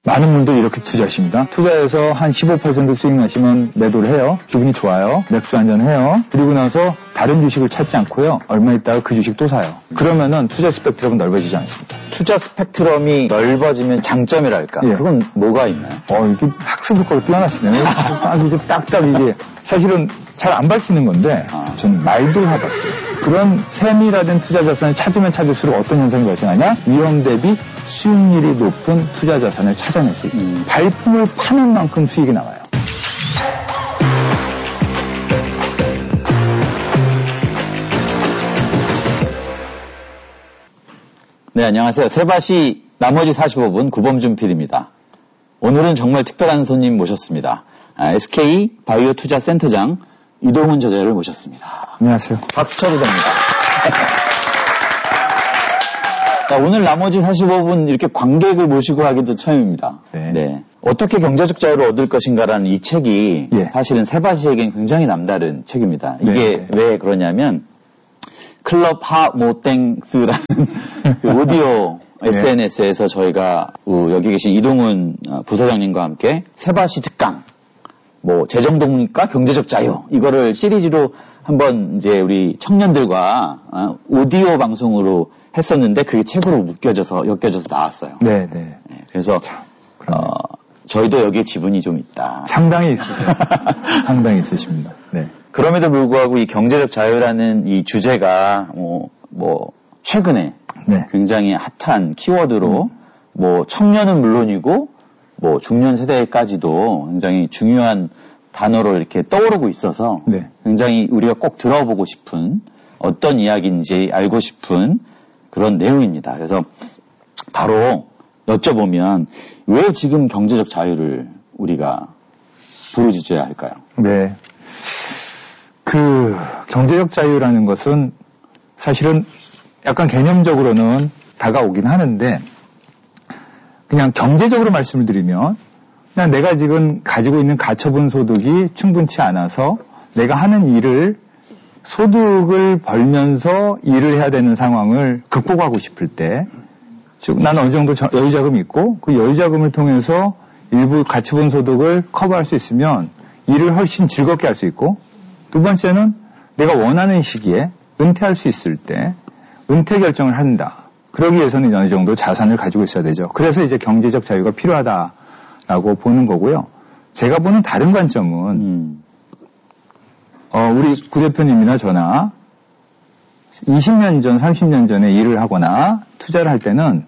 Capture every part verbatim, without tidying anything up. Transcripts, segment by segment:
많은 분들이 이렇게 투자하십니다. 투자해서 한 십오 퍼센트 수익 나시면 매도를 해요. 기분이 좋아요. 맥주 한잔 해요. 그리고 나서 다른 주식을 찾지 않고요. 얼마 있다가 그 주식 또 사요. 그러면은 투자 스펙트럼은 넓어지지 않습니다. 투자 스펙트럼이 넓어지면 장점이랄까? 예. 그건 뭐가 있나요? 어, 이게 학습 효과가 뛰어나시네요. 딱 이제 딱딱 이게 사실은 잘 안 밝히는 건데 아. 전 말도 해봤어요. 그런 세밀화된 투자 자산을 찾으면 찾을수록 어떤 현상이 발생하냐? 위험 대비 수익률이 높은 투자 자산을 찾아낼 수 있어요. 음. 발품을 파는 만큼 수익이 나와요. 네, 안녕하세요. 세바시 나머지 사십오 분 구범준 피디입니다. 오늘은 정말 특별한 손님 모셨습니다. 아, 에스케이 바이오 투자 센터장 이동훈 저자를 모셨습니다. 안녕하세요. 박수 쳐도 됩니다. 자, 오늘 나머지 사십오 분 이렇게 관객을 모시고 하기도 처음입니다. 네. 네. 어떻게 경제적 자유를 얻을 것인가라는 이 책이 예. 사실은 세바시에겐 굉장히 남다른 책입니다. 이게 네. 왜 그러냐면 클럽 하모땡스라는 그 오디오 네. 에스엔에스에서 저희가 여기 계신 이동훈 부사장님과 함께 세바시 특강, 뭐 재정독립과 경제적 자유 이거를 시리즈로 한번 이제 우리 청년들과 오디오 방송으로 했었는데 그게 책으로 묶여져서 엮여져서 나왔어요. 네, 네. 네, 그래서 어, 저희도 여기에 지분이 좀 있다. 상당히 있으세요. 상당히 있으십니다. 네. 그럼에도 불구하고 이 경제적 자유라는 이 주제가 뭐, 뭐 최근에 네. 굉장히 핫한 키워드로 음. 뭐 청년은 물론이고 뭐 중년 세대까지도 굉장히 중요한 단어로 이렇게 떠오르고 있어서 네. 굉장히 우리가 꼭 들어보고 싶은 어떤 이야기인지 알고 싶은 그런 내용입니다. 그래서 바로 여쭤보면 왜 지금 경제적 자유를 우리가 부르짖어야 할까요? 네. 그 경제적 자유라는 것은 사실은 약간 개념적으로는 다가오긴 하는데 그냥 경제적으로 말씀을 드리면 그냥 내가 지금 가지고 있는 가처분 소득이 충분치 않아서 내가 하는 일을 소득을 벌면서 일을 해야 되는 상황을 극복하고 싶을 때 즉 나는 어느 정도 여유자금이 있고 그 여유자금을 통해서 일부 가처분 소득을 커버할 수 있으면 일을 훨씬 즐겁게 할 수 있고 두 번째는 내가 원하는 시기에 은퇴할 수 있을 때 은퇴 결정을 한다. 그러기 위해서는 어느 정도 자산을 가지고 있어야 되죠. 그래서 이제 경제적 자유가 필요하다라고 보는 거고요. 제가 보는 다른 관점은 음. 어, 우리 구 대표님이나 저나 이십 년 전, 삼십 년 전에 일을 하거나 투자를 할 때는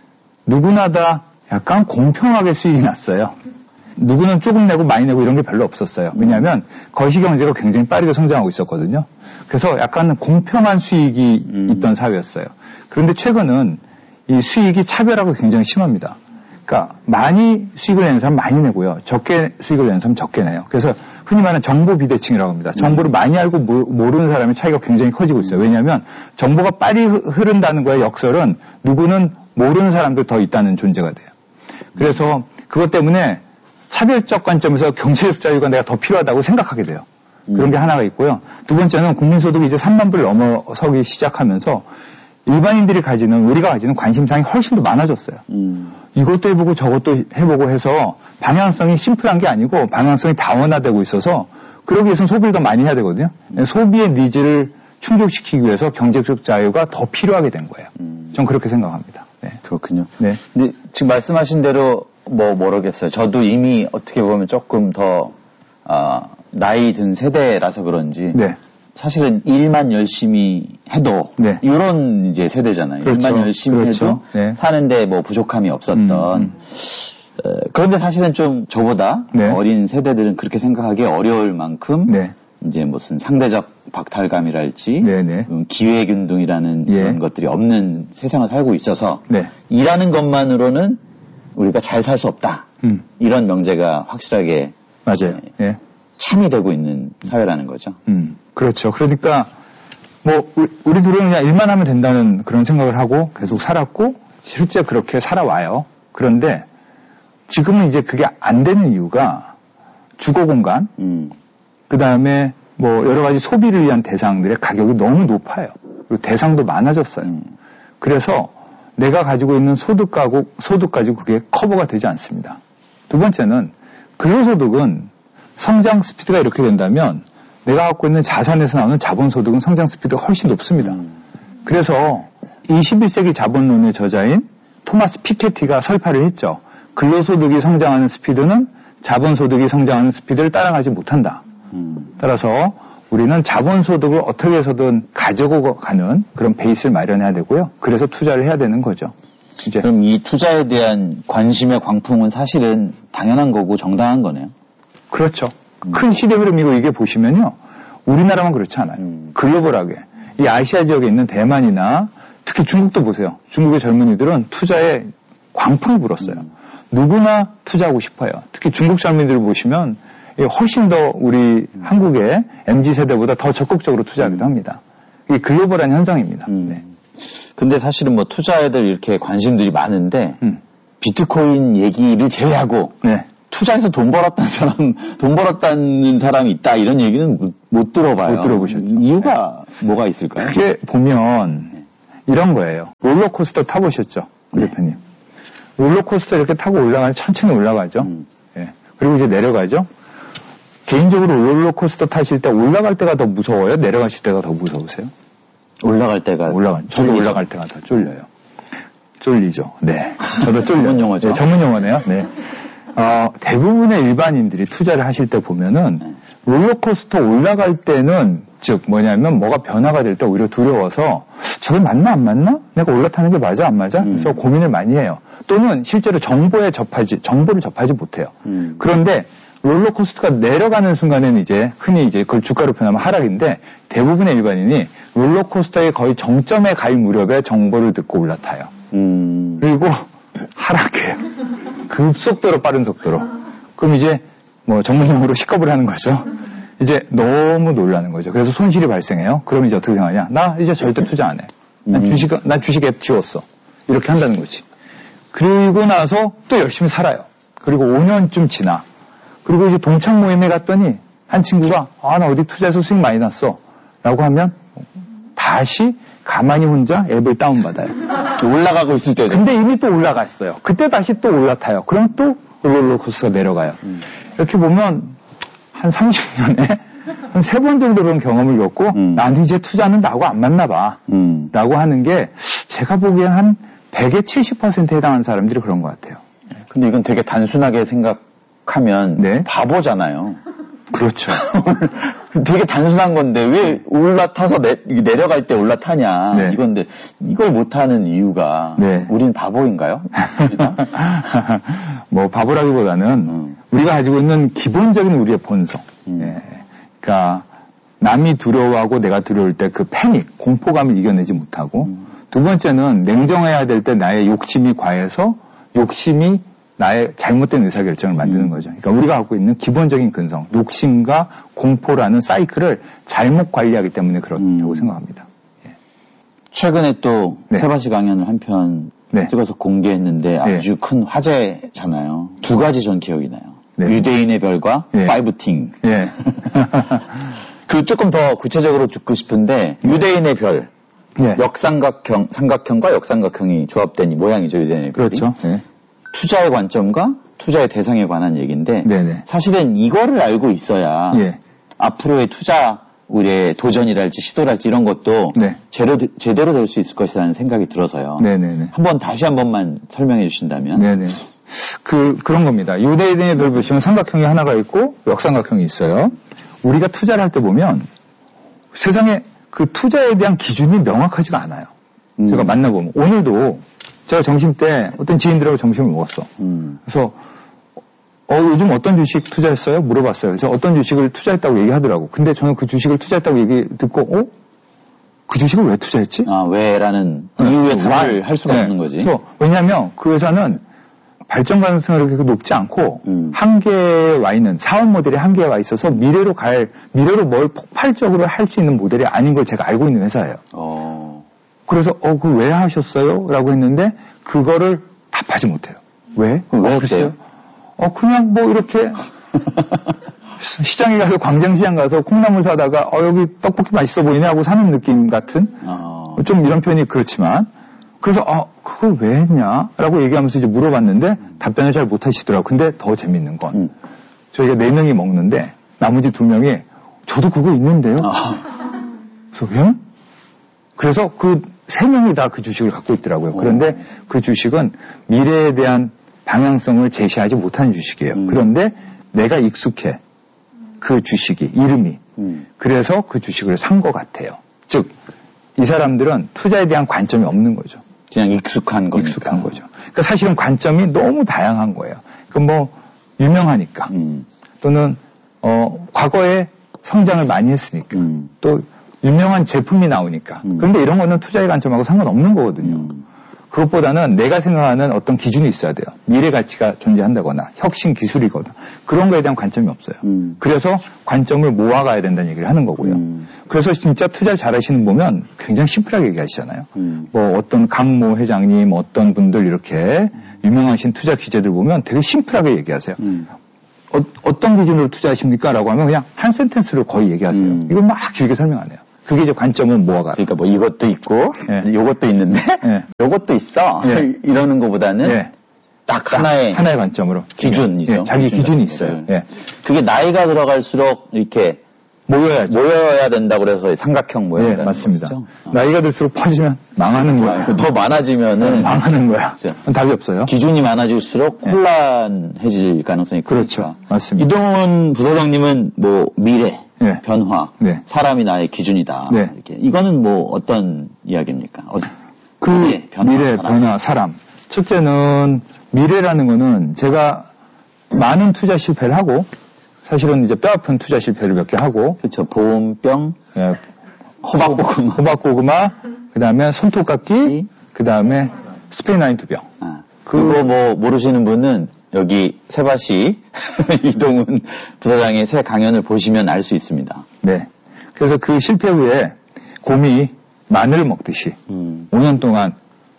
누구나 다 약간 공평하게 수익이 났어요. 누구는 조금 내고 많이 내고 이런 게 별로 없었어요. 왜냐하면 거시경제가 굉장히 빠르게 성장하고 있었거든요. 그래서 약간 공평한 수익이 음. 있던 사회였어요. 그런데 최근은 이 수익이 차별화가 굉장히 심합니다. 그러니까 많이 수익을 내는 사람 많이 내고요. 적게 수익을 내는 사람 적게 내요. 그래서 흔히 말하는 정보 비대칭이라고 합니다. 정보를 많이 알고 모르는 사람의 차이가 굉장히 커지고 있어요. 왜냐하면 정보가 빨리 흐른다는 거의 역설은 누구는 모르는 사람도 더 있다는 존재가 돼요. 그래서 그것 때문에 차별적 관점에서 경제적 자유가 내가 더 필요하다고 생각하게 돼요. 그런 게 하나가 있고요. 두 번째는 국민소득이 이제 삼만 불 넘어서기 시작하면서 일반인들이 가지는, 우리가 가지는 관심사항이 훨씬 더 많아졌어요. 음. 이것도 해보고 저것도 해보고 해서 방향성이 심플한 게 아니고 방향성이 다원화되고 있어서 그러기 위해서는 소비를 더 많이 해야 되거든요. 음. 소비의 니즈를 충족시키기 위해서 경제적 자유가 더 필요하게 된 거예요. 음. 전 그렇게 생각합니다. 네. 그렇군요. 네. 근데 지금 말씀하신 대로 뭐 모르겠어요. 저도 이미 어떻게 보면 조금 더 어, 나이 든 세대라서 그런지 네. 사실은 일만 열심히 해도 네. 이런 이제 세대잖아요. 그렇죠. 일만 열심히 그렇죠. 해도 네. 사는데 뭐 부족함이 없었던. 음. 어, 그런데 사실은 좀 저보다 네. 어린 세대들은 그렇게 생각하기 어려울 만큼 네. 이제 무슨 상대적 박탈감이랄지 네, 네. 기회균등이라는 예. 그런 것들이 없는 세상을 살고 있어서 네. 일하는 것만으로는 우리가 잘 살 수 없다. 음. 이런 명제가 확실하게 맞아요. 예. 참이 되고 있는 사회라는 거죠. 음, 그렇죠. 그러니까 뭐 우리 둘은 그냥 일만 하면 된다는 그런 생각을 하고 계속 살았고 실제 그렇게 살아와요. 그런데 지금은 이제 그게 안 되는 이유가 주거 공간, 음. 그 다음에 뭐 여러 가지 소비를 위한 대상들의 가격이 너무 높아요. 그리고 대상도 많아졌어요. 음. 그래서 내가 가지고 있는 소득 가고 소득 가지고 그게 커버가 되지 않습니다. 두 번째는 근로소득은 성장 스피드가 이렇게 된다면 내가 갖고 있는 자산에서 나오는 자본소득은 성장 스피드가 훨씬 높습니다. 그래서 이십일 세기 자본론의 저자인 토마스 피케티가 설파를 했죠. 근로소득이 성장하는 스피드는 자본소득이 성장하는 스피드를 따라가지 못한다. 따라서 우리는 자본소득을 어떻게 해서든 가지고 가는 그런 베이스를 마련해야 되고요. 그래서 투자를 해야 되는 거죠. 이제 그럼 이 투자에 대한 관심의 광풍은 사실은 당연한 거고 정당한 거네요. 그렇죠. 음. 큰 시대 흐름이고 이게 보시면요. 우리나라만 그렇지 않아요. 음. 글로벌하게. 이 아시아 지역에 있는 대만이나 특히 중국도 보세요. 중국의 젊은이들은 투자에 광풍이 불었어요. 음. 누구나 투자하고 싶어요. 특히 중국 젊은이들을 보시면 훨씬 더 우리 음. 한국의 엠지 세대보다 더 적극적으로 투자하기도 합니다. 이게 글로벌한 현상입니다. 음. 네. 근데 사실은 뭐 투자에들 이렇게 관심들이 많은데 음. 비트코인 얘기를 제외하고 네. 투자해서 돈 벌었다는 사람, 돈 벌었다는 사람이 있다 이런 얘기는 못, 못 들어봐요. 못 들어보셨죠. 이유가 네. 뭐가 있을까요? 그게 보면 이런 거예요. 롤러코스터 타보셨죠, 네. 대표님. 롤러코스터 이렇게 타고 올라가면 천천히 올라가죠. 음. 네. 그리고 이제 내려가죠. 개인적으로 롤러코스터 타실 때 올라갈 때가 더 무서워요? 내려가실 때가 더 무서우세요? 올라갈 때가 올라가. 저도 올라갈 때가 더 쫄려요. 쫄리죠. 네. 저도 쫄려요. 전문 용어죠. 네, 전문 용어네요. 네. 어, 대부분의 일반인들이 투자를 하실 때 보면은 네. 롤러코스터 올라갈 때는 즉 뭐냐면 뭐가 변화가 될 때 오히려 두려워서 저게 맞나 안 맞나? 내가 올라타는 게 맞아 안 맞아? 음. 그래서 고민을 많이 해요. 또는 실제로 정보에 접하지 정보를 접하지 못해요. 음. 그런데 롤러코스터가 내려가는 순간에는 이제 흔히 이제 그걸 주가로 표현하면 하락인데 대부분의 일반인이 롤러코스터의 거의 정점에 갈 무렵에 정보를 듣고 올라타요. 음. 그리고 하락해요. 급속도로 빠른 속도로. 그럼 이제 뭐 전문용어로 시겁을 하는 거죠. 이제 너무 놀라는 거죠. 그래서 손실이 발생해요. 그럼 이제 어떻게 생각하냐? 나 이제 절대 투자 안 해. 난 주식, 난 주식 앱 지웠어. 이렇게 한다는 거지. 그리고 나서 또 열심히 살아요. 그리고 오 년쯤 지나. 그리고 이제 동창 모임에 갔더니 한 친구가 아, 나 어디 투자해서 수익 많이 났어. 라고 하면 다시 가만히 혼자 앱을 다운받아요. 올라가고 있을 때죠. 근데 이미 또 올라갔어요. 그때 다시 또 올라타요. 그럼 또 롤러코스터가 내려가요. 음. 이렇게 보면 한 삼십 년에 한 세 번 정도는 경험을 겪고 음. 난 이제 투자는 나하고 안 맞나 봐. 음. 라고 하는 게 제가 보기엔 한 백에 칠십 퍼센트에 해당하는 사람들이 그런 것 같아요. 근데 이건 되게 단순하게 생각하면 네? 바보잖아요. 그렇죠. 되게 단순한 건데 왜 올라타서 내, 내려갈 때 올라타냐 네. 이건데 이걸 못하는 이유가 네. 우린 바보인가요? 뭐 바보라기보다는 음. 우리가 가지고 있는 기본적인 우리의 본성. 음. 예. 그러니까 남이 두려워하고 내가 두려울 때 그 패닉, 공포감을 이겨내지 못하고 음. 두 번째는 냉정해야 될 때 나의 욕심이 과해서 욕심이 나의 잘못된 의사결정을 만드는 음. 거죠. 그러니까 우리가 갖고 있는 기본적인 근성, 욕심과 공포라는 사이클을 잘못 관리하기 때문에 그렇다고 음. 생각합니다. 예. 최근에 또 네. 세바시 강연을 한 편 네. 찍어서 공개했는데 아주 네. 큰 화제잖아요. 두 가지 전 기억이 나요. 네. 유대인의 별과 네. 파이브팅. 예. 그 조금 더 구체적으로 듣고 싶은데 유대인의 별, 네. 역삼각형, 삼각형과 역삼각형이 조합된 이 모양이죠. 유대인의 별이. 그렇죠. 네. 투자의 관점과 투자의 대상에 관한 얘기인데 네네. 사실은 이거를 알고 있어야 예. 앞으로의 투자 우리의 도전이랄지 시도랄지 이런 것도 네. 제대로, 제대로 될 수 있을 것이라는 생각이 들어서요. 네네네. 한번 다시 한 번만 설명해 주신다면. 네네. 그 그런 겁니다. 유대인의 별 보시면 삼각형이 하나가 있고 역삼각형이 있어요. 우리가 투자를 할 때 보면 세상에 그 투자에 대한 기준이 명확하지가 않아요. 음. 제가 만나보면 오늘도 제가 점심 때 어떤 지인들하고 점심을 먹었어. 음. 그래서 어 요즘 어떤 주식 투자했어요? 물어봤어요. 그래서 어떤 주식을 투자했다고 얘기하더라고. 근데 저는 그 주식을 투자했다고 얘기 듣고 어? 그 주식을 왜 투자했지? 아 왜라는 네. 이유에 답을 할 수가 네. 없는 거지. 그래서 왜냐하면 그 회사는 발전 가능성이 그렇게 높지 않고 음. 한계에 와 있는 사업 모델이 한계에 와 있어서 미래로 갈 미래로 뭘 폭발적으로 할 수 있는 모델이 아닌 걸 제가 알고 있는 회사예요. 어. 그래서 어, 그걸 왜 하셨어요? 라고 했는데 그거를 답하지 못해요. 왜? 왜 했어요? 어, 그냥 뭐 이렇게 시장에 가서 광장시장 가서 콩나물 사다가 어, 여기 떡볶이 맛있어 보이네 하고 사는 느낌 같은 어. 좀 이런 표현이 그렇지만 그래서 아 그걸 왜 했냐라고 얘기하면서 이제 물어봤는데 답변을 잘 못하시더라고요. 근데 더 재밌는 건 음. 저희가 네 명이 먹는데 나머지 두 명이 저도 그거 있는데요. 아. 그래서 왜? 그래서 그 세 명이 다 그 주식을 갖고 있더라고요. 그런데 그 주식은 미래에 대한 방향성을 제시하지 못하는 주식이에요. 음. 그런데 내가 익숙해. 그 주식이, 이름이. 음. 그래서 그 주식을 산 것 같아요. 즉, 이 사람들은 투자에 대한 관점이 없는 거죠. 그냥 익숙한 거니까. 익숙한 거죠. 그러니까 사실은 관점이 너무 다양한 거예요. 그 뭐, 유명하니까. 음. 또는, 어, 과거에 성장을 많이 했으니까. 음. 또, 유명한 제품이 나오니까. 음. 그런데 이런 거는 투자의 관점하고 상관없는 거거든요. 음. 그것보다는 내가 생각하는 어떤 기준이 있어야 돼요. 미래 가치가 존재한다거나 혁신 기술이거나 그런 거에 대한 관점이 없어요. 음. 그래서 관점을 모아가야 된다는 얘기를 하는 거고요. 음. 그래서 진짜 투자를 잘하시는 보면 굉장히 심플하게 얘기하시잖아요. 음. 뭐 어떤 강모 회장님, 어떤 분들 이렇게 유명하신 투자 기재들 보면 되게 심플하게 얘기하세요. 음. 어, 어떤 기준으로 투자하십니까? 라고 하면 그냥 한 센텐스로 거의 얘기하세요. 음. 이걸 막 길게 설명 안 해요. 그게 이제 관점을 모아가. 그러니까 뭐 이것도 있고, 네. 요것도 있는데, 네. 요것도 있어. 네. 이러는 것보다는 네. 딱 하나의 하나의 관점으로 기준이죠. 네. 자기 기준 기준이 있어요. 네. 그게 나이가 들어갈수록 이렇게 모여야죠. 모여야 된다고 그래서 삼각형 모양이 네, 맞습니다. 거죠? 나이가 들수록 퍼지면 망하는 거예요. 더 많아지면은 망하는 거야. 그렇죠. 답이 없어요. 기준이 많아질수록 네. 혼란해질 가능성이 그렇죠. 크니까. 맞습니다. 이동훈 부사장님은 뭐 미래, 네. 변화, 네. 사람이 나의 기준이다. 네. 이렇게 이거는 뭐 어떤 이야기입니까? 어, 그 미래, 변화, 미래 사람. 변화, 사람. 첫째는 미래라는 거는 제가 많은 투자 실패를 하고. 사실은 이제 뼈아픈 투자 실패를 몇 개 하고. 그렇죠. 보험병, 예, 호박고구마, 호박고구마, 그 다음에 손톱깎이, 그 다음에 스페인 와인투병. 아, 그거 뭐 모르시는 분은 여기 세바시 이동훈 부사장의 새 강연을 보시면 알 수 있습니다. 네. 그래서 그 실패 후에 곰이 마늘을 먹듯이 음. 오 년 동안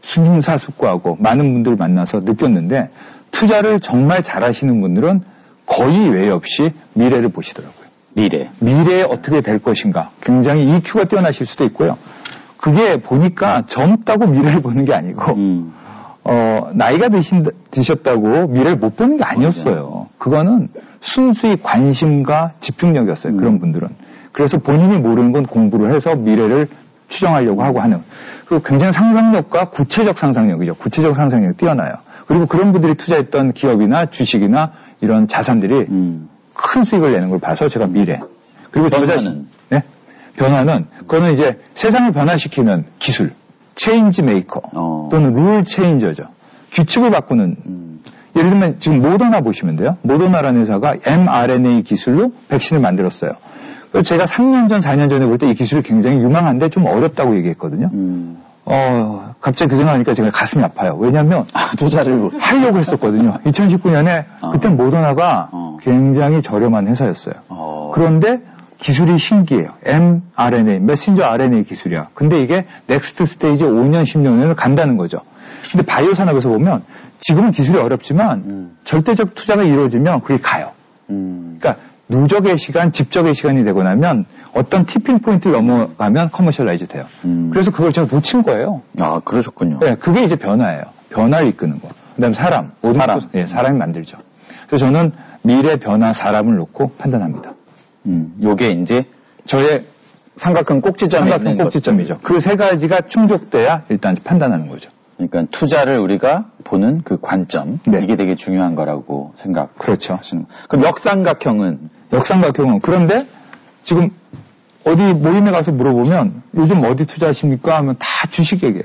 순심사숙고하고 많은 분들을 만나서 느꼈는데 투자를 정말 잘하시는 분들은 거의 외 없이 미래를 보시더라고요. 미래. 미래에 어떻게 될 것인가. 굉장히 이큐가 뛰어나실 수도 있고요. 그게 보니까 젊다고 미래를 보는 게 아니고, 음. 어, 나이가 드신, 드셨다고 미래를 못 보는 게 아니었어요. 그거는 순수히 관심과 집중력이었어요. 음. 그런 분들은. 그래서 본인이 모르는 건 공부를 해서 미래를 추정하려고 하고 하는. 그리고 굉장히 상상력과 구체적 상상력이죠. 구체적 상상력이 뛰어나요. 그리고 그런 분들이 투자했던 기업이나 주식이나 이런 자산들이 음. 큰 수익을 내는 걸 봐서 제가 미래. 그리고 변화는? 네? 변화는, 그거는 이제 세상을 변화시키는 기술, 체인지 메이커, 어. 또는 룰 체인저죠. 규칙을 바꾸는, 음. 예를 들면 지금 모더나 보시면 돼요. 모더나라는 회사가 엠알엔에이 기술로 백신을 만들었어요. 제가 삼 년 전, 사 년 전에 볼 때 이 기술이 굉장히 유망한데 좀 어렵다고 얘기했거든요. 음. 어, 갑자기 그 생각하니까 제가 가슴이 아파요. 왜냐면, 아, 투자를 하려고 했었거든요. 이천십구 년에, 어. 그때 모더나가 어. 굉장히 저렴한 회사였어요. 어. 그런데 기술이 신기해요. 엠알엔에이, 메신저 알엔에이 기술이야. 근데 이게 넥스트 스테이지 오 년, 십 년을 간다는 거죠. 근데 바이오 산업에서 보면, 지금은 기술이 어렵지만, 음. 절대적 투자가 이루어지면 그게 가요. 음. 그러니까, 누적의 시간, 집적의 시간이 되고 나면 어떤 티핑 포인트를 넘어가면 커머셜라이즈 돼요. 음. 그래서 그걸 제가 놓친 거예요. 아, 그러셨군요. 네, 그게 이제 변화예요. 변화를 이끄는 거. 그 다음에 사람. 모든 사람. 네, 사람이 만들죠. 그래서 저는 미래 변화 사람을 놓고 판단합니다. 음, 요게 이제 저의 삼각형 꼭지점이 삼각형 꼭지점이죠. 그 세 가지가 충족돼야 일단 판단하는 거죠. 그러니까 투자를 우리가 보는 그 관점. 네. 이게 되게 중요한 거라고 생각. 그렇죠. 하시는. 그럼 역삼각형은? 역삼각형은 그런데 지금 어디 모임에 가서 물어보면 요즘 어디 투자하십니까? 하면 다 주식 얘기예요.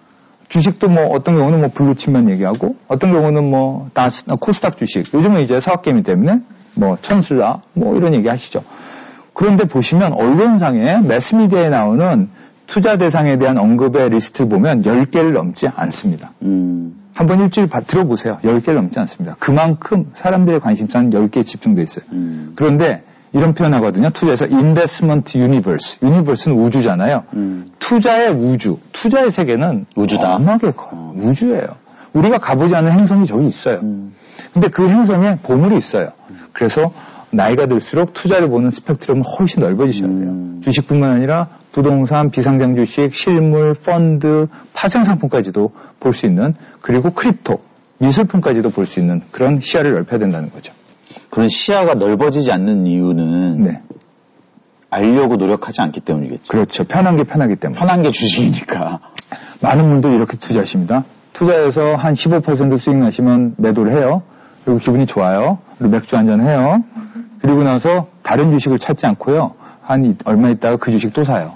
주식도 뭐 어떤 경우는 뭐 블루칩만 얘기하고 어떤 경우는 뭐 다스, 코스닥 주식. 요즘은 이제 사업개미 때문에 뭐 천슬라 뭐 이런 얘기 하시죠. 그런데 보시면 언론상에 매스미디어에 나오는 투자 대상에 대한 언급의 리스트 보면 열 개를 넘지 않습니다. 음. 한번 일주일 들어보세요. 열 개를 넘지 않습니다. 그만큼 사람들의 관심사는 열 개에 집중되어 있어요. 음. 그런데 이런 표현 하거든요. 투자에서 investment universe. universe는 우주잖아요. 음. 투자의 우주. 투자의 세계는 우주다. 엄하게 커요. 어. 우주예요. 우리가 가보지 않은 행성이 저기 있어요. 음. 근데 그 행성에 보물이 있어요. 그래서 나이가 들수록 투자를 보는 스펙트럼은 훨씬 넓어지셔야 돼요. 음. 주식뿐만 아니라 부동산, 비상장 주식, 실물, 펀드, 파생상품까지도 볼 수 있는, 그리고 크립토, 미술품까지도 볼 수 있는 그런 시야를 넓혀야 된다는 거죠. 그런 시야가 넓어지지 않는 이유는 네. 알려고 노력하지 않기 때문이겠죠. 그렇죠. 편한 게 편하기 때문에. 편한 게 주식이니까. 많은 분들이 이렇게 투자하십니다. 투자해서 한 십오 퍼센트 수익 나시면 매도를 해요. 그리고 기분이 좋아요. 그리고 맥주 한잔 해요. 그리고 나서 다른 주식을 찾지 않고요. 한 얼마 있다가 그 주식 또 사요.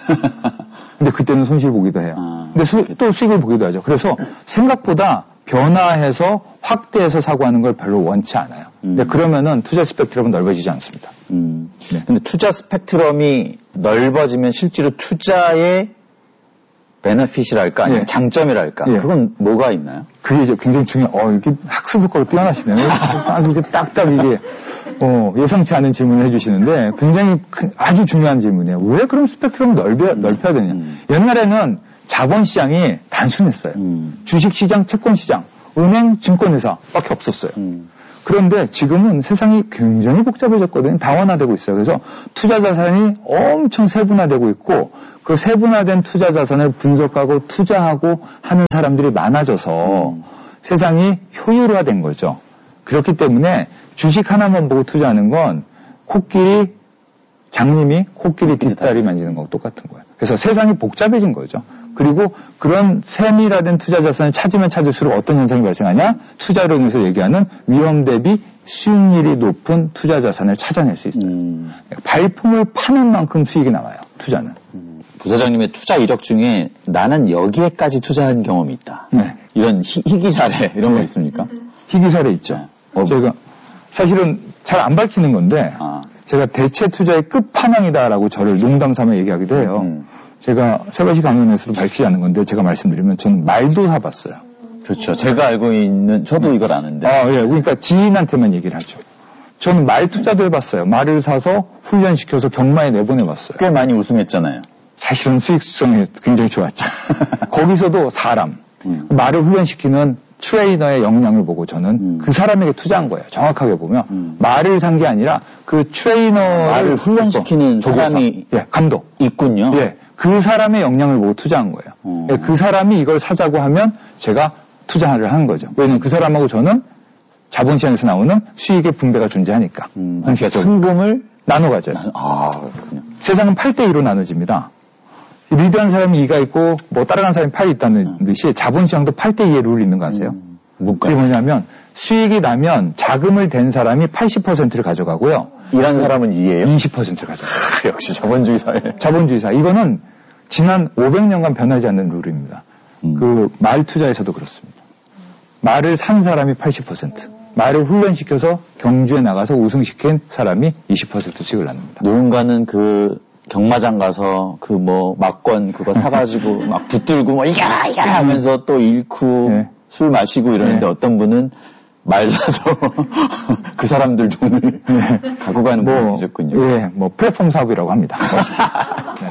근데 그때는 손실 보기도 해요. 아, 근데 수, 또 수익을 보기도 하죠. 그래서 생각보다 변화해서 확대해서 사고 하는 걸 별로 원치 않아요. 음. 근데 그러면은 투자 스펙트럼은 넓어지지 않습니다. 음. 네. 근데 투자 스펙트럼이 넓어지면 실제로 투자의 베네핏이랄까 아니면 예. 장점이랄까 예. 그건 뭐가 있나요? 그게 이제 굉장히 중요. 어 이게 학습 효과가 뛰어나시네요. 딱 이게 딱딱 이게 어, 예상치 않은 질문을 해주시는데 굉장히 큰, 아주 중요한 질문이에요. 왜 그럼 스펙트럼을 넓혀, 넓혀야 되냐? 음. 옛날에는 자본시장이 단순했어요. 음. 주식시장, 채권시장, 은행, 증권회사밖에 없었어요. 음. 그런데 지금은 세상이 굉장히 복잡해졌거든요. 다원화되고 있어요. 그래서 투자 자산이 엄청 세분화되고 있고 그 세분화된 투자 자산을 분석하고 투자하고 하는 사람들이 많아져서 음. 세상이 효율화된 거죠. 그렇기 때문에 주식 하나만 보고 투자하는 건 코끼리 장님이 코끼리 뒷다리 만지는 거하고 똑같은 거예요. 그래서 세상이 복잡해진 거죠. 그리고 그런 세밀화된 투자 자산을 찾으면 찾을수록 어떤 현상이 발생하냐? 투자론에서 얘기하는 위험 대비 수익률이 높은 투자 자산을 찾아낼 수 있어요. 음. 발품을 파는 만큼 수익이 나와요. 투자는. 음. 부사장님의 투자 이력 중에 나는 여기에까지 투자한 경험이 있다. 네. 이런 희, 희귀 사례 이런 거 있습니까? 희귀 사례 있죠. 어. 제가 사실은 잘 안 밝히는 건데 아. 제가 대체 투자의 끝판왕이다라고 저를 농담 삼아 얘기하기도 해요. 음. 제가 세바시 강연에서도 밝히지 않은 건데 제가 말씀드리면 저는 말도 사봤어요. 그렇죠. 제가 알고 있는 저도 이걸 아는데. 아, 예. 그러니까 지인한테만 얘기를 하죠. 저는 말 투자도 해봤어요. 말을 사서 훈련시켜서 경마에 내보내봤어요. 꽤 많이 우승했잖아요. 사실은 수익성이 굉장히 좋았죠. 거기서도 사람, 음. 말을 훈련시키는 트레이너의 역량을 보고 저는 음. 그 사람에게 투자한 거예요. 정확하게 보면 음. 말을 산 게 아니라 그 트레이너를 말을 훈련시키는 조교사. 사람이 예, 감독. 있군요. 예, 그 사람의 역량을 보고 투자한 거예요. 음. 예, 그 사람이 이걸 사자고 하면 제가 투자를 한 거죠. 왜냐면 그 사람하고 저는 자본시장에서 나오는 수익의 분배가 존재하니까. 음. 그러니까 상금을 나눠 가져요. 아, 그렇군요. 세상은 팔 대 이로 나눠집니다. 리드한 사람이 이가 있고 뭐 따라간 사람이 팔이 있다는 듯이 자본시장도 팔 대 이의 룰이 있는 거 아세요? 음. 뭔가 그게 뭐냐면 수익이 나면 자금을 댄 사람이 팔십 퍼센트를 가져가고요. 일한 사람은 이예요? 이십 퍼센트를 가져가요. 역시 자본주의 사회. 자본주의 사회. 이거는 지난 오백 년간 변하지 않는 룰입니다. 음. 그 말 투자에서도 그렇습니다. 말을 산 사람이 팔십 퍼센트, 말을 훈련시켜서 경주에 나가서 우승시킨 사람이 이십 퍼센트 수익을 낳습니다. 누군가는 그 경마장 가서 그 뭐 막권 그거 사가지고 막 붙들고 뭐 이겨라 이겨라 하면서 또 잃고 네. 술 마시고 이러는데 네. 어떤 분은 말 사서 그 사람들 돈을 네. 갖고 가는 분이 뭐, 계셨군요. 예, 뭐 플랫폼 사업이라고 합니다. 네.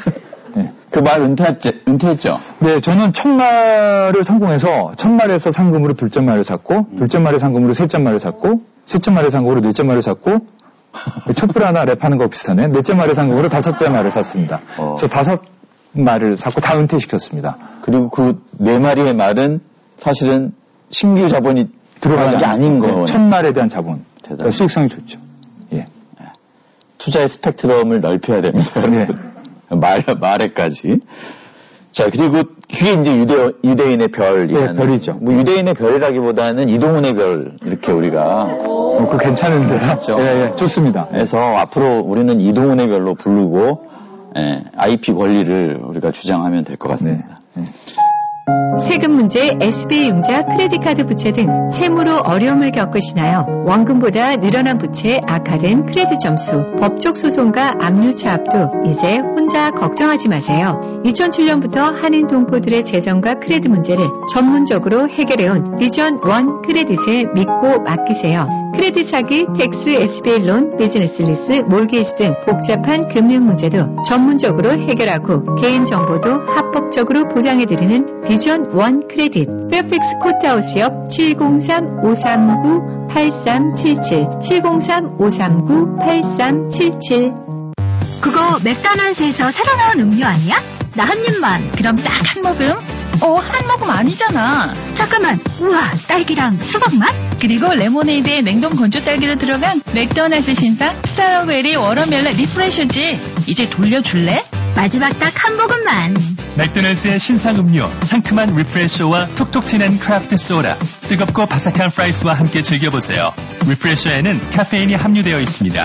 네. 그 말 은퇴했죠? 은퇴했죠? 네, 저는 첫 말을 성공해서 첫 말에서 상금으로 둘째 말을 샀고 음. 둘째 말의 상금으로 셋째 말을 샀고 셋째 말의 상금으로 넷째 말을 샀고 촛불 하나 랩하는 거 비슷하네. 넷째 말의 상금으로 다섯째 말을 샀습니다. 어. 저 다섯 말을 샀고 다 은퇴시켰습니다. 그리고 그 네 마리의 말은 사실은 신규 자본이 들어간 게 아닌 거예요. 첫 말에 대한 자본. 대단히. 수익성이 좋죠. 예. 투자의 스펙트럼을 넓혀야 됩니다. 네. 말, 말에까지. 자, 그리고 그게 이제 유대, 유대인의 별이라는. 네, 별이죠. 뭐 유대인의 별이라기보다는 이동훈의 별, 이렇게 우리가. 어, 그거 괜찮은데. 괜찮죠? 예, 예, 좋습니다. 해서 앞으로 우리는 이동훈의 별로 부르고, 예, 아이피 권리를 우리가 주장하면 될 것 같습니다. 네. 네. 세금 문제, 에스비아융자, 크레딧카드 부채 등 채무로 어려움을 겪으시나요? 원금보다 늘어난 부채, 악화된 크레딧 점수, 법적 소송과 압류 차압도 이제 혼자 걱정하지 마세요. 이천칠 년부터 한인 동포들의 재정과 크레딧 문제를 전문적으로 해결해온 비전 원 크레딧에 믿고 맡기세요. 크레딧 사기, 텍스, 에스비아이 론, 비즈니스 리스, 몰게이지 등 복잡한 금융 문제도 전문적으로 해결하고 개인정보도 합법적으로 보장해드리는 비전 원 크레딧. 페어팩스 코트하우스 옆 칠공삼 오삼구 팔삼칠칠 칠공삼 오삼구 팔삼칠칠 그거 맥도날드에서 새로 나온 음료 아니야? 나 한 입만. 그럼 딱 한 모금? 어, 한 모금 아니잖아. 잠깐만. 우와, 딸기랑 수박 맛? 그리고 레모네이드에 냉동 건조 딸기도 들어간 맥도날드 신상 스트로베리 워터멜론 리프레셔지. 이제 돌려줄래? 마지막 딱 한 모금만. 맥도날드의 신상 음료 상큼한 리프레셔와 톡톡 튀는 크래프트 소다, 뜨겁고 바삭한 프라이스와 함께 즐겨보세요. 리프레셔에는 카페인이 함유되어 있습니다.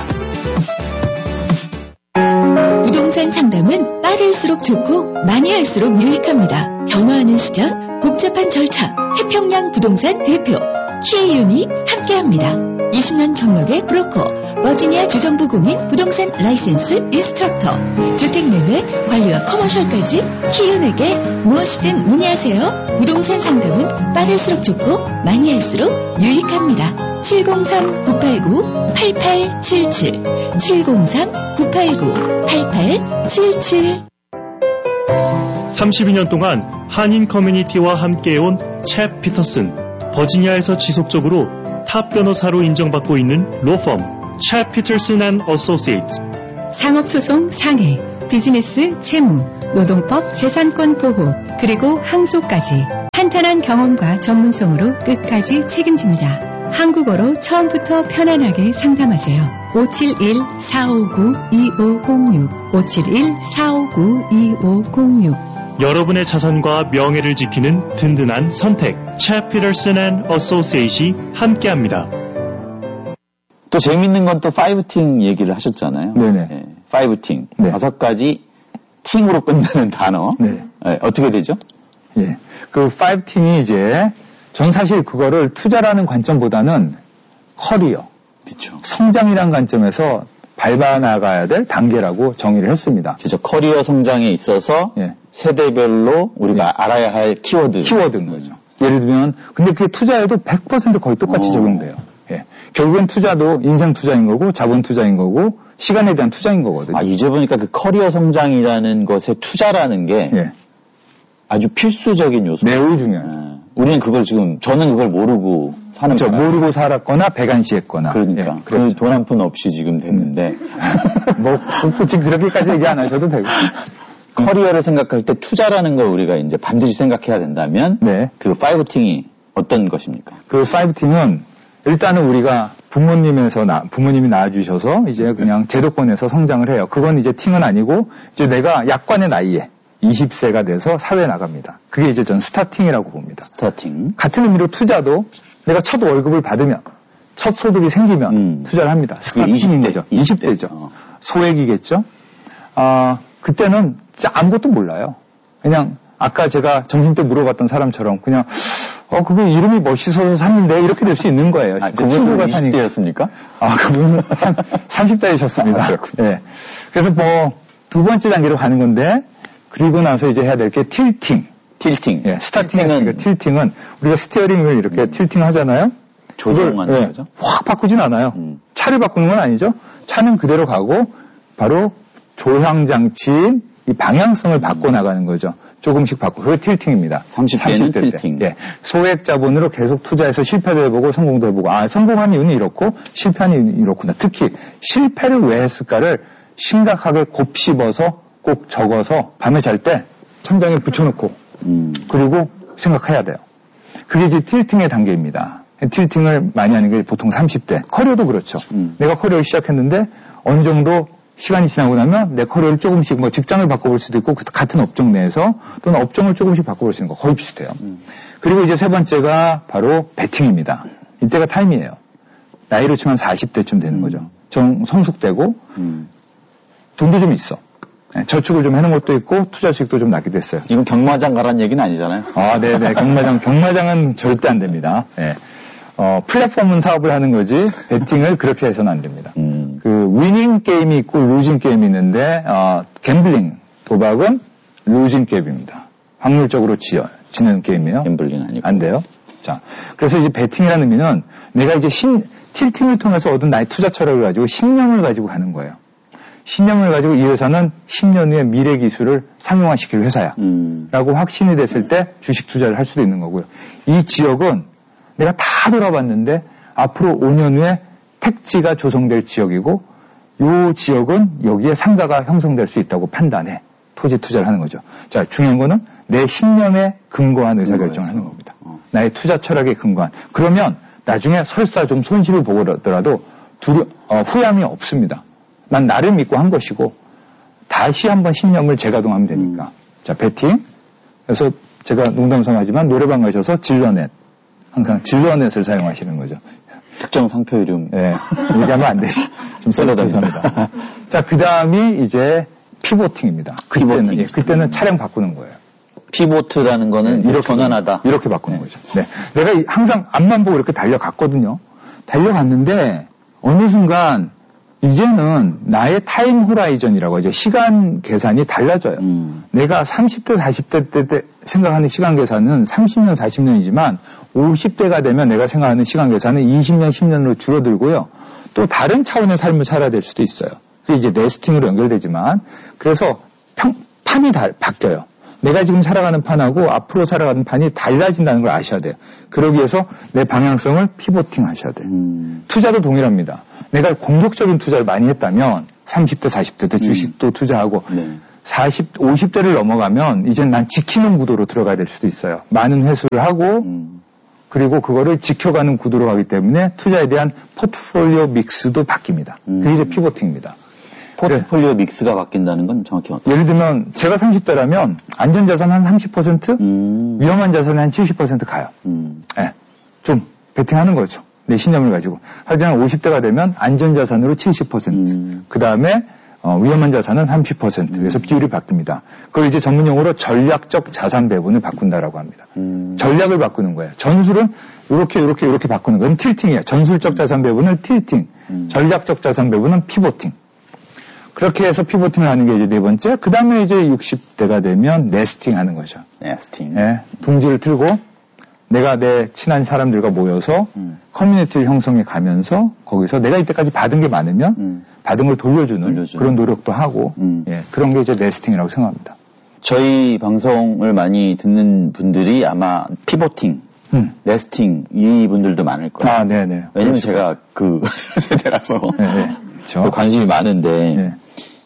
부동산 상담은 빠를수록 좋고 많이 할수록 유익합니다. 변화하는 시장, 복잡한 절차, 태평양 부동산 대표 키에이윤이 함께합니다. 이십 년 경력의 브로커, 버지니아 주정부 공인 부동산 라이센스 인스트럭터, 주택매매, 관리와 커머셜까지 키에이윤에게 무엇이든 문의하세요. 부동산 상담은 빠를수록 좋고 많이 할수록 유익합니다. 칠공삼 구팔구 팔팔칠칠 칠공삼 구팔구 팔팔칠칠 삼십이 년 동안 한인 커뮤니티와 함께해온 챕 피터슨, 버지니아에서 지속적으로 탑 변호사로 인정받고 있는 로펌 챕 피터슨 앤 어소시에이츠. 상업소송 상해, 비즈니스 채무, 노동법 재산권 보호, 그리고 항소까지 탄탄한 경험과 전문성으로 끝까지 책임집니다. 한국어로 처음부터 편안하게 상담하세요. 오칠일 사오구 이오공육 오칠일 사오구 이오공육. 여러분의 자산과 명예를 지키는 든든한 선택 챕 피터슨 앤 어소시에이트이 함께합니다. 또 재밌는 건 또 파이브팅 얘기를 하셨잖아요. 네네. 네, 파이브팅. 네. 다섯 가지 팅으로 끝나는 단어. 네. 네, 어떻게 되죠? 예. 그 파이브팅이 이제 전 사실 그거를 투자라는 관점보다는 커리어, 그렇죠. 성장이라는 관점에서 밟아나가야 될 단계라고 정의를 했습니다. 그렇죠. 커리어 성장에 있어서 예. 세대별로 우리가 예. 알아야 할 키워드. 키워드인 거죠. 예를 들면, 근데 그게 투자에도 백 퍼센트 거의 똑같이 오. 적용돼요. 예. 결국엔 투자도 인생 투자인 거고, 자본 투자인 거고, 시간에 대한 투자인 거거든요. 아, 이제 보니까 그 커리어 성장이라는 것에 투자라는 게 예. 아주 필수적인 요소. 매우 중요하죠. 예. 우리는 그걸 지금, 저는 그걸 모르고 사는 그렇죠. 거예요. 모르고 살았거나 배관시했거나. 그러니까. 예. 돈 한 푼 없이 지금 됐는데. 뭐, 굳이 그렇게까지 얘기 안 하셔도 되고. 커리어를 생각할 때 투자라는 걸 우리가 이제 반드시 생각해야 된다면. 네. 그 파이브팅이 어떤 것입니까? 그 파이브팅은 일단은 우리가 부모님에서 나, 부모님이 낳아주셔서 이제 그냥 제도권에서 성장을 해요. 그건 이제 팅은 아니고 이제 내가 약관의 나이에 이십 세가 돼서 사회에 나갑니다. 그게 이제 전 스타팅이라고 봅니다. 스타팅. 같은 의미로 투자도 내가 첫 월급을 받으면 첫 소득이 생기면 음. 투자를 합니다. 스타팅인 이십 대, 거죠. 이십 대. 이십 대죠. 어. 소액이겠죠. 아, 그때는 진짜 아무것도 몰라요. 그냥 아까 제가 점심 때 물어봤던 사람처럼 그냥 어, 그거 이름이 멋있어서 샀는데 이렇게 될 수 있는 거예요. 아, 진짜 친구가 이십 대였습니까? 아, 그분은 삼십 대이셨습니다. 아, 예. 그래서 뭐 두 번째 단계로 가는 건데 그리고 나서 이제 해야 될 게 틸팅. 틸팅. 예, 스타팅은 틸팅은 우리가 스티어링을 이렇게 음. 틸팅 하잖아요. 조정하는 예, 거죠? 확 바꾸진 않아요. 음. 차를 바꾸는 건 아니죠. 차는 그대로 가고 바로 조향 장치인 이 방향성을 바꿔 나가는 거죠. 조금씩 바꾸고 그게 틸팅입니다. 삼십 대는 틸팅. 예, 소액 자본으로 계속 투자해서 실패도 해보고 성공도 해보고 아 성공한 이유는 이렇고 실패한 이유는 이렇구나. 특히 실패를 왜 했을까를 심각하게 곱씹어서 꼭 적어서 밤에 잘 때 천장에 붙여놓고 음. 그리고 생각해야 돼요. 그게 이제 틸팅의 단계입니다. 틸팅을 많이 하는 게 보통 삼십 대. 커리어도 그렇죠. 음. 내가 커리어를 시작했는데 어느 정도 시간이 지나고 나면 내 커리어를 조금씩 뭐 직장을 바꿔볼 수도 있고 같은 업종 내에서 또는 업종을 조금씩 바꿔볼 수 있는 거 거의 비슷해요. 음. 그리고 이제 세 번째가 바로 베팅입니다. 이때가 타임이에요. 나이로 치면 사십 대쯤 되는 음. 거죠. 정 성숙되고 음. 돈도 좀 있어. 저축을 좀 해놓은 것도 있고 투자 수익도 좀 나기도 했어요. 이건 경마장 가라는 얘기는 아니잖아요. 아, 네네. 경마장, 경마장은 절대 안 됩니다. 네. 어, 플랫폼은 사업을 하는 거지 베팅을 그렇게 해서는 안 됩니다. 음. 그 위닝 게임이 있고 루징 게임이 있는데 어, 갬블링, 도박은 루징 게임입니다. 확률적으로 지어, 지는 게임이에요. 갬블링 아니고. 안 돼요. 자, 그래서 이제 베팅이라는 의미는 내가 이제 신, 틸팅을 통해서 얻은 나의 투자 철학을 가지고 신념을 가지고 가는 거예요. 신념을 가지고 이 회사는 십 년 후에 미래 기술을 상용화시킬 회사야. 음. 라고 확신이 됐을 때 주식 투자를 할 수도 있는 거고요. 이 지역은 내가 다 돌아봤는데 앞으로 오 년 후에 택지가 조성될 지역이고 요 지역은 여기에 상가가 형성될 수 있다고 판단해 토지 투자를 하는 거죠. 자, 중요한 거는 내 신념에 근거한 의사결정을 하는 겁니다. 어. 나의 투자 철학에 근거한. 그러면 나중에 설사 좀 손실을 보더라도 두려, 어, 후회함이 없습니다. 난 나를 믿고 한 것이고 다시 한번 신념을 재가동하면 되니까. 음. 자, 베팅. 그래서 제가 농담삼하지만 노래방 가셔서 질러넷. 항상 질러넷을 사용하시는 거죠. 특정 상표 이름. 네. 얘기하면 안 되죠. 좀 썰어다닙니다. 자, 그 다음이 이제 피보팅입니다. 그때는, 피보팅. 예, 그때는 차량 바꾸는 거예요. 피보트라는 거는 네, 이렇게 전환하다. 이렇게 바꾸는 네. 거죠. 네. 내가 항상 앞만 보고 이렇게 달려갔거든요. 달려갔는데 어느 순간 이제는 나의 타임 호라이전이라고 하죠. 시간 계산이 달라져요. 음. 내가 삼십 대, 사십 대 때 생각하는 시간 계산은 삼십 년, 사십 년이지만 오십 대가 되면 내가 생각하는 시간 계산은 이십 년, 십 년으로 줄어들고요. 또 다른 차원의 삶을 살아야 될 수도 있어요. 그게 이제 네스팅으로 연결되지만 그래서 평, 판이 다 바뀌어요. 내가 지금 살아가는 판하고 앞으로 살아가는 판이 달라진다는 걸 아셔야 돼요. 그러기 위해서 내 방향성을 피보팅 하셔야 돼요. 음. 투자도 동일합니다. 내가 공격적인 투자를 많이 했다면 삼십 대, 사십 대 때 주식도 음. 투자하고 네. 사십, 오십 대를 넘어가면 이제 난 지키는 구도로 들어가야 될 수도 있어요. 많은 회수를 하고 음. 그리고 그거를 지켜가는 구도로 가기 때문에 투자에 대한 포트폴리오 믹스도 바뀝니다. 음. 그게 이제 피보팅입니다. 포트폴리오 네. 믹스가 바뀐다는 건 정확히 어떻게? 예를 들면 제가 삼십 대라면 안전자산 한 삼십 퍼센트, 음. 위험한 자산이 한 칠십 퍼센트 가요. 음. 네. 좀 베팅하는 거죠. 내 신념을 가지고. 하지만 오십 대가 되면 안전자산으로 칠십 퍼센트, 음. 그 다음에 어, 위험한 자산은 삼십 퍼센트. 그래서 비율이 바뀝니다. 그걸 이제 전문용어로 전략적 자산 배분을 바꾼다라고 합니다. 음. 전략을 바꾸는 거예요. 전술은 이렇게 이렇게 이렇게 바꾸는 건 틸팅이에요. 전술적 자산 배분을 틸팅, 음. 전략적 자산 배분은 피보팅. 그렇게 해서 피보팅을 하는 게 이제 네 번째. 그 다음에 이제 육십 대가 되면 네스팅 하는 거죠. 네스팅. 예, 둥지를 틀고 내가 내 친한 사람들과 모여서 음. 커뮤니티를 형성해 가면서 거기서 내가 이때까지 받은 게 많으면 음. 받은 걸 돌려주는, 돌려주는 그런 노력도 하고 음. 예, 그런 게 이제 네스팅이라고 생각합니다. 저희 방송을 많이 듣는 분들이 아마 피보팅, 음. 네스팅 이 분들도 많을 거예요. 아, 네네. 왜냐면 그렇죠. 제가 그 세대라서 네네. 그렇죠. 관심이 많은데 네.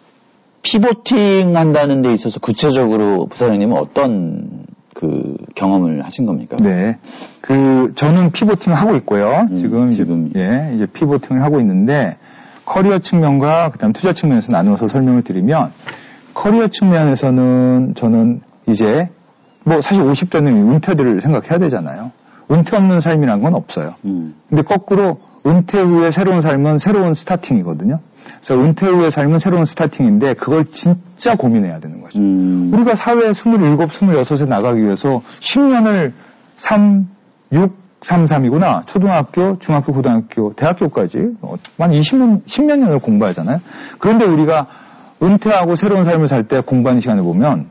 피보팅 한다는 데 있어서 구체적으로 부사장님은 어떤 그 경험을 하신 겁니까? 네. 그 저는 피보팅을 하고 있고요. 음, 지금 지금 이제, 예, 이제 피보팅을 하고 있는데 커리어 측면과 그다음 투자 측면에서 나누어서 설명을 드리면 커리어 측면에서는 저는 이제 뭐 사실 오십 대는 은퇴들을 생각해야 되잖아요. 은퇴 없는 삶이란 건 없어요. 음. 근데 거꾸로 은퇴 후에 새로운 삶은 새로운 스타팅이거든요. 그래서 은퇴 후의 삶은 새로운 스타팅인데 그걸 진짜 고민해야 되는 거죠. 음. 우리가 사회에 스물일곱, 스물여섯에 나가기 위해서 십 년을 삼, 육, 삼, 삼이구나. 초등학교, 중학교, 고등학교, 대학교까지 한 이십 년, 십몇 년을 공부하잖아요. 그런데 우리가 은퇴하고 새로운 삶을 살 때 공부하는 시간을 보면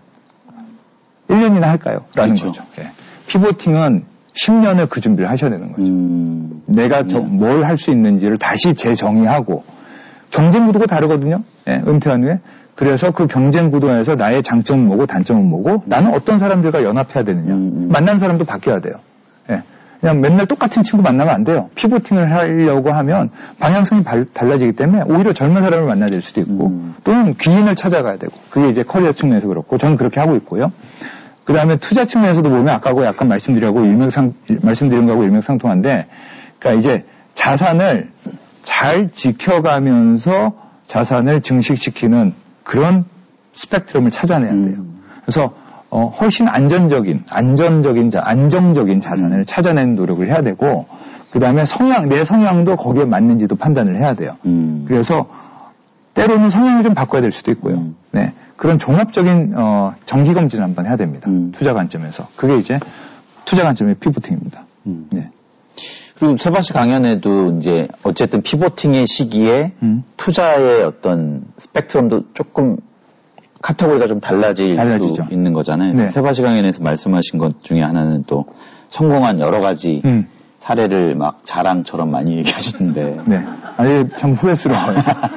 일 년이나 할까요? 라는 그렇죠. 거죠. 네. 피보팅은 십 년을 그 준비를 하셔야 되는 거죠. 음. 내가 네. 뭘 할 수 있는지를 다시 재정의하고 경쟁 구도가 다르거든요. 네, 은퇴한 후에. 그래서 그 경쟁 구도에서 나의 장점은 뭐고 단점은 뭐고 나는 어떤 사람들과 연합해야 되느냐. 음. 만난 사람도 바뀌어야 돼요. 네. 그냥 맨날 똑같은 친구 만나면 안 돼요. 피보팅을 하려고 하면 방향성이 발, 달라지기 때문에 오히려 젊은 사람을 만나야 될 수도 있고 음. 또는 귀인을 찾아가야 되고 그게 이제 커리어 측면에서 그렇고 저는 그렇게 하고 있고요. 그 다음에 투자 측면에서도 보면 아까하고 약간 말씀드리고 일맥상, 말씀드린 거하고 일맥상통한데 그러니까 이제 자산을 잘 지켜가면서 자산을 증식시키는 그런 스펙트럼을 찾아내야 돼요. 음. 그래서 어, 훨씬 안전적인, 안전적인, 자, 안정적인 자산을 음. 찾아내는 노력을 해야 되고, 그 다음에 성향, 내 성향도 거기에 맞는지도 판단을 해야 돼요. 음. 그래서 때로는 성향을 좀 바꿔야 될 수도 있고요. 음. 네. 그런 종합적인, 어, 정기검진을 한번 해야 됩니다. 음. 투자 관점에서. 그게 이제 투자 관점의 피보팅입니다. 음. 네. 그리고 세바시 강연에도 이제 어쨌든 피보팅의 시기에 음. 투자의 어떤 스펙트럼도 조금 카테고리가 좀 달라질 달라지죠. 수 있는 거잖아요. 네. 세바시 강연에서 말씀하신 것 중에 하나는 또 성공한 여러 가지 음. 사례를 막 자랑처럼 많이 얘기하시는데. 네. 아니, 참 후회스러워요.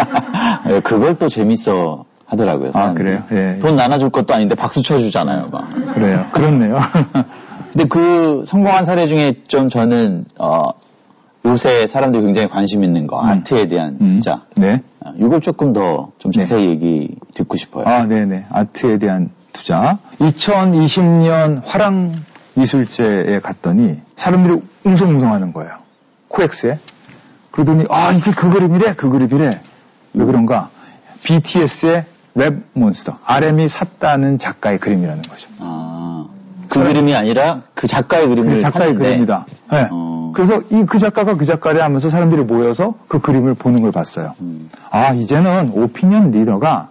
그걸 또 재밌어 하더라고요. 아, 그래요? 예. 돈 나눠줄 것도 아닌데 박수 쳐주잖아요, 막. 그래요. 그렇네요. 근데 그 성공한 사례 중에 좀 저는, 어, 요새 사람들이 굉장히 관심 있는 거, 음. 아트에 대한 음. 투자. 네. 이걸 조금 더 좀 자세히 네. 얘기 듣고 싶어요. 아, 네네. 아트에 대한 투자. 이천이십 년 화랑 미술제에 갔더니 사람들이 웅성웅성하는 거예요. 코엑스에. 그러더니 아 이게 그 그림이래 그 그림이래. 왜 그런가? 비티에스의 랩 몬스터. 알엠이 샀다는 작가의 그림이라는 거죠. 아, 그 그림이 아니라 그 작가의 그림을 그 작가의 샀는데. 그림이다. 네. 어. 그래서 이 그 작가가 그 작가래 하면서 사람들이 모여서 그 그림을 보는 걸 봤어요. 음. 아 이제는 오피니언 리더가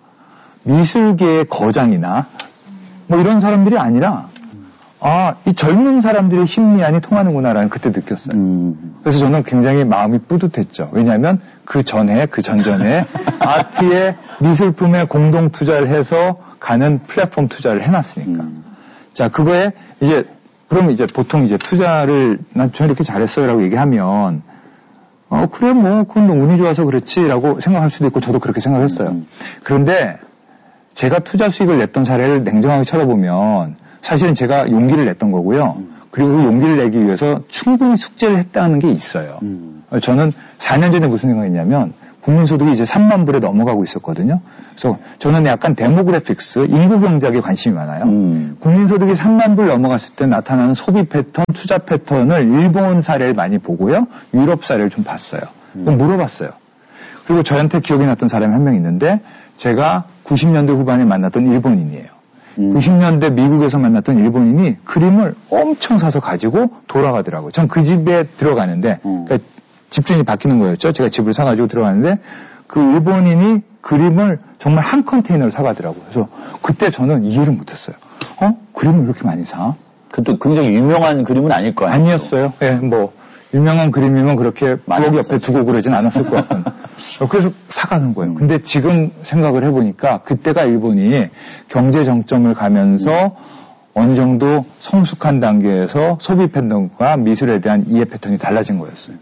미술계의 거장이나 뭐 이런 사람들이 아니라 아, 이 젊은 사람들의 심리안이 통하는구나라는 그때 느꼈어요. 음. 그래서 저는 굉장히 마음이 뿌듯했죠. 왜냐하면 그 전에, 그 전전에 아트의 미술품에 공동 투자를 해서 가는 플랫폼 투자를 해놨으니까. 음. 자, 그거에 이제, 그러면 이제 보통 이제 투자를, 난 저 이렇게 잘했어요라고 얘기하면, 어, 그래, 뭐, 그건 너 운이 좋아서 그렇지라고 생각할 수도 있고, 저도 그렇게 생각했어요. 음. 그런데 제가 투자 수익을 냈던 사례를 냉정하게 쳐다보면, 사실은 제가 용기를 냈던 거고요. 음. 그리고 그 용기를 내기 위해서 충분히 숙제를 했다는 게 있어요. 음. 저는 사 년 전에 무슨 생각했냐면 국민소득이 이제 삼만 불에 넘어가고 있었거든요. 그래서 저는 약간 데모그래픽스, 인구 경제학에 관심이 많아요. 음. 국민소득이 삼만 불 넘어갔을 때 나타나는 소비 패턴, 투자 패턴을 일본 사례를 많이 보고요. 유럽 사례를 좀 봤어요. 음. 물어봤어요. 그리고 저한테 기억이 났던 사람이 한 명 있는데 제가 구십 년대 후반에 만났던 일본인이에요. 음. 구십 년대 미국에서 만났던 일본인이 그림을 엄청 사서 가지고 돌아가더라고요. 전 그 집에 들어가는데, 음. 그러니까 집주인이 바뀌는 거였죠. 제가 집을 사가지고 들어가는데, 그 일본인이 그림을 정말 한 컨테이너를 사가더라고요. 그래서 그때 저는 이해를 못했어요. 어? 그림을 이렇게 많이 사? 그것도 굉장히 유명한 그림은 아닐 거예요. 아니었어요. 예, 네, 뭐. 유명한 그림이면 그렇게 부엌 옆에 두고 그러진 않았을 것 같은. 그래서 사가는 거예요. 근데 지금 생각을 해보니까 그때가 일본이 경제 정점을 가면서 음. 어느 정도 성숙한 단계에서 소비 패턴과 미술에 대한 이해 패턴이 달라진 거였어요.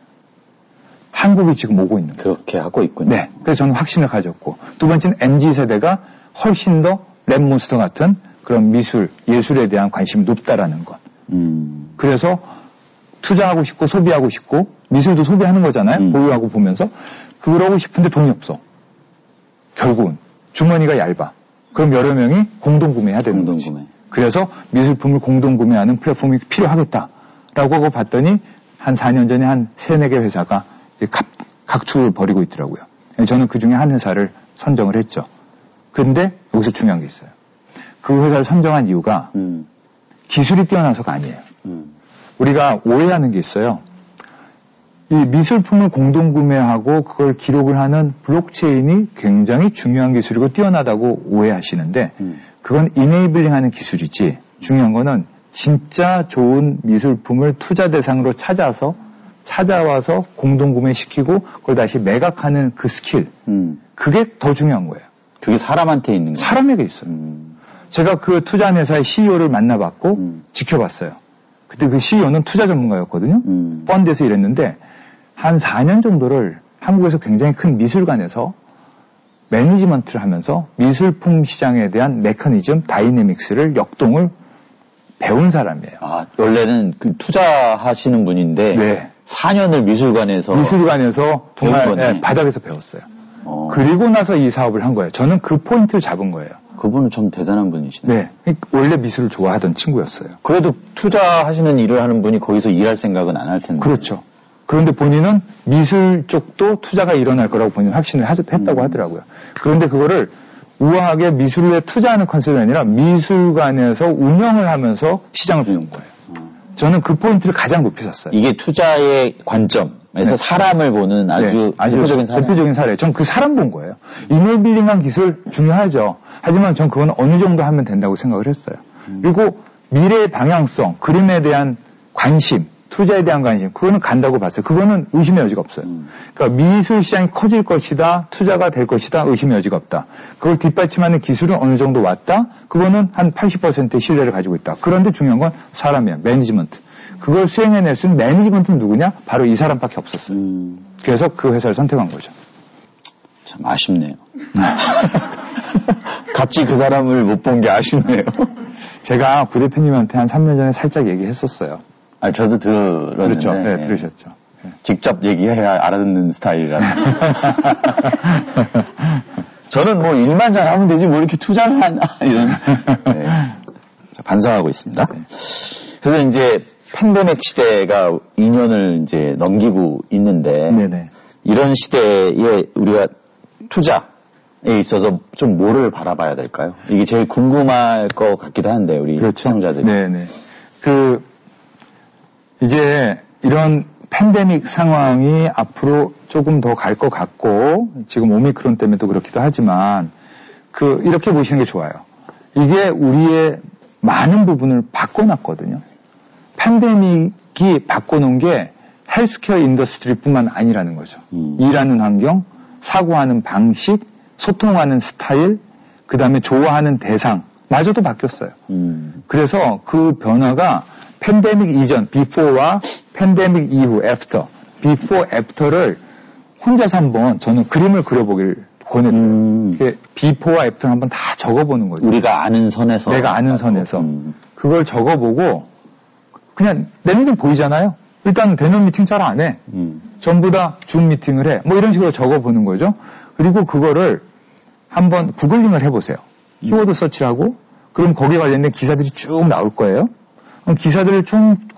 한국이 지금 오고 있는 거예요. 그렇게 하고 있군요. 네. 그래서 저는 확신을 가졌고 두 번째는 엠지 세대가 훨씬 더 랩몬스터 같은 그런 미술, 예술에 대한 관심이 높다라는 것. 음. 그래서 투자하고 싶고 소비하고 싶고 미술도 소비하는 거잖아요. 음. 보유하고 보면서 그러고 싶은데 돈이 없어. 결국은 주머니가 얇아. 그럼 여러 명이 공동 구매해야 되는 공동 거지. 구매. 그래서 미술품을 공동 구매하는 플랫폼이 필요하겠다라고 하고 봤더니 한 사 년 전에 한 세네 개 회사가 각, 각축을 벌이고 있더라고요. 저는 그 중에 한 회사를 선정을 했죠. 그런데 여기서 중요한 게 있어요. 그 회사를 선정한 이유가 음. 기술이 뛰어나서가 아니에요. 음. 우리가 오해하는 게 있어요. 이 미술품을 공동구매하고 그걸 기록을 하는 블록체인이 굉장히 중요한 기술이고 뛰어나다고 오해하시는데 음. 그건 이네이블링하는 기술이지 중요한 거는 진짜 좋은 미술품을 투자 대상으로 찾아서 찾아와서 공동구매시키고 그걸 다시 매각하는 그 스킬 음. 그게 더 중요한 거예요. 그게 사람한테 있는 거예요? 사람에게 있어요. 음. 제가 그 투자한 회사의 씨이오를 만나봤고 음. 지켜봤어요. 그때 그 씨이오는 투자 전문가였거든요. 음. 펀드에서 일했는데 한 사 년 정도를 한국에서 굉장히 큰 미술관에서 매니지먼트를 하면서 미술품 시장에 대한 메커니즘, 다이내믹스를 역동을 배운 사람이에요. 아, 원래는 그 투자하시는 분인데 네. 사 년을 미술관에서 미술관에서 정말 네, 바닥에서 배웠어요. 어. 그리고 나서 이 사업을 한 거예요. 저는 그 포인트를 잡은 거예요. 그분은 참 대단한 분이시네요. 네. 원래 미술을 좋아하던 친구였어요. 그래도 투자하시는 일을 하는 분이 거기서 일할 생각은 안 할 텐데. 그렇죠. 그런데 본인은 미술 쪽도 투자가 일어날 거라고 본인 확신을 했다고 음. 하더라고요. 그런데 그거를 우아하게 미술에 투자하는 컨셉이 아니라 미술관에서 운영을 하면서 시장을 보는 거예요. 음. 저는 그 포인트를 가장 높이 샀어요. 이게 투자의 관점에서 네. 사람을 보는 아주, 네. 아주 대표적인 사례. 대표적인 사례. 전 그 사람 본 거예요. 이메이빌링한 기술 중요하죠. 하지만 전 그건 어느 정도 하면 된다고 생각을 했어요. 음. 그리고 미래의 방향성, 그림에 대한 관심, 투자에 대한 관심, 그거는 간다고 봤어요. 그거는 의심의 여지가 없어요. 음. 그러니까 미술 시장이 커질 것이다, 투자가 될 것이다, 의심의 여지가 없다. 그걸 뒷받침하는 기술은 어느 정도 왔다, 그거는 한 팔십 퍼센트의 신뢰를 가지고 있다. 그런데 중요한 건 사람이야, 매니지먼트. 그걸 수행해낼 수 있는 매니지먼트는 누구냐? 바로 이 사람밖에 없었어요. 음. 그래서 그 회사를 선택한 거죠. 참 아쉽네요. 같이 그 사람을 못 본 게 아쉽네요. 제가 구 대표님한테 한 삼 년 전에 살짝 얘기했었어요. 아, 저도 들었는데. 그렇죠. 네, 들으셨죠. 직접 얘기해야 알아듣는 스타일이라. 저는 뭐 일만 잘하면 되지 뭐 이렇게 투자를 하나 이런 네. 자, 반성하고 있습니다. 네. 그래서 이제 팬데믹 시대가 이 년을 이제 넘기고 있는데 네네. 이런 시대에 우리가 투자에 있어서 좀 뭐를 바라봐야 될까요? 이게 제일 궁금할 것 같기도 한데 우리 그렇죠. 시청자들이. 네네. 그 이제 이런 팬데믹 상황이 앞으로 조금 더 갈 것 같고 지금 오미크론 때문에 또 그렇기도 하지만 그 이렇게 보시는 게 좋아요. 이게 우리의 많은 부분을 바꿔놨거든요. 팬데믹이 바꿔놓은 게 헬스케어 인더스트리뿐만 아니라는 거죠. 음. 일하는 환경, 사고하는 방식, 소통하는 스타일, 그 다음에 좋아하는 대상 마저도 바뀌었어요. 음. 그래서 그 변화가 팬데믹 이전, before와 팬데믹 이후, after, before, after를 혼자서 한번 저는 그림을 그려보기를 권해드려요. 음. before와 after를 한번 다 적어보는 거죠. 우리가 아는 선에서. 내가 아는 선에서. 음. 그걸 적어보고 그냥 내 눈에 보이잖아요. 일단 대면 미팅 잘 안 해. 음. 전부 다 줌 미팅을 해. 뭐 이런 식으로 적어보는 거죠. 그리고 그거를 한번 구글링을 해보세요. 키워드 서치하고 그럼 거기에 관련된 기사들이 쭉 나올 거예요. 기사들을 좀